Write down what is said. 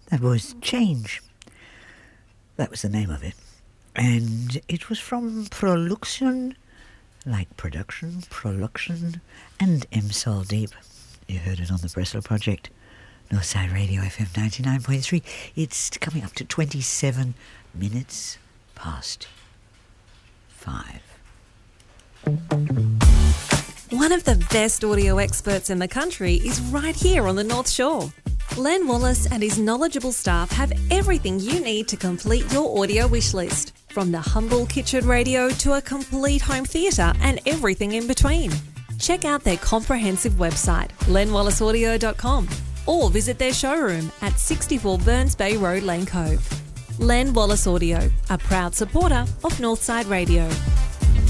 That was Change. That was the name of it. And it was from Proluxion, like production, Proluxion, and M-Sol Deep. You heard it on the Breslau Project. Northside Radio FM 99.3. It's coming up to 27 minutes past 5. One of the best audio experts in the country is right here on the North Shore. Len Wallace and his knowledgeable staff have everything you need to complete your audio wish list, from the humble kitchen radio to a complete home theatre and everything in between. Check out their comprehensive website, lenwallaceaudio.com, or visit their showroom at 64 Burns Bay Road, Lane Cove. Len Wallace Audio, a proud supporter of Northside Radio.